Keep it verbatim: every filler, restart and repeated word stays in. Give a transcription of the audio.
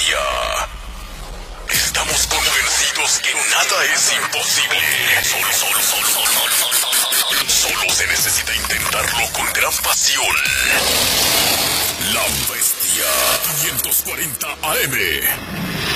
Bestia. Estamos convencidos que nada es imposible. Solo, solo, solo, solo, solo, solo, solo, solo se necesita intentarlo con gran pasión. La Bestia quinientos cuarenta A M.